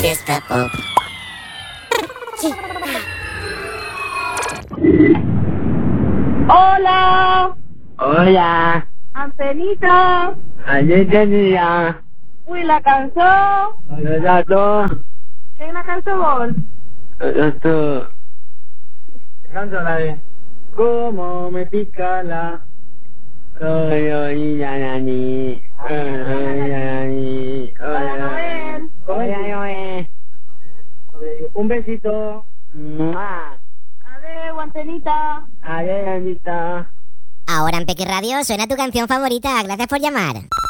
Fiesta Pop. Hola, Hola, Antenita. ayer tenía Uy, la cançó. los datos, Quina cançó vol? los datos. Canto la de cómo me pica la oy, ya, nani, nani, Hola, Noel. Hola, Noel. Un besito. ¡Mua! Adeu, Antenita. Adiós, Anita. Ahora en Peque Radio suena tu canción favorita. Gracias por llamar.